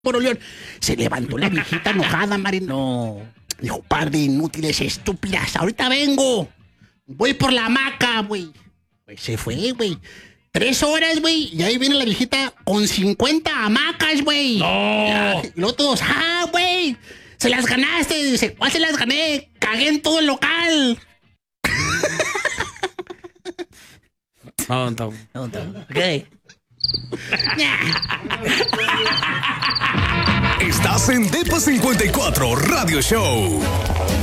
por León. Se levantó la viejita enojada, Mari. No. Dijo, par de inútiles, estúpidas. Ahorita vengo. Voy por la hamaca, güey. Pues se fue, güey. 3 horas, güey. Y ahí viene la viejita con 50 hamacas, güey. No. Y luego todos, güey. Se las ganaste. Dice, ¿cuál se las gané? Cagué en todo el local. No. Ok. Estás en Depa 54 Radio Show.